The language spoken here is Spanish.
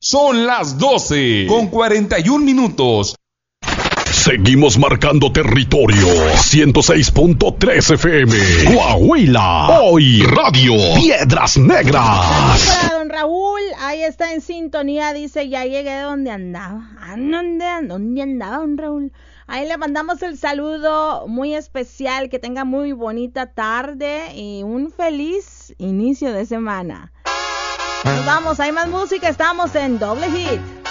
Son las 12:41. Seguimos marcando territorio. 106.3 FM. Coahuila. Hoy Radio Piedras Negras. Para don Raúl, ahí está en sintonía, dice, ya llegué de donde andaba. ¿Dónde andaba don Raúl? Ahí le mandamos el saludo muy especial, que tenga muy bonita tarde y un feliz inicio de semana. Nos vamos, hay más música, estamos en Doble Hit.